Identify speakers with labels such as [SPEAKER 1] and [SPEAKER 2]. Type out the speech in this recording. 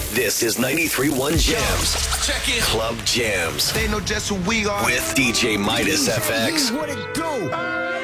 [SPEAKER 1] This is 93.1 Jams.
[SPEAKER 2] Check in.
[SPEAKER 1] Club Jams.
[SPEAKER 2] They know just who we are.
[SPEAKER 1] With DJ Midas FX.
[SPEAKER 2] What it do?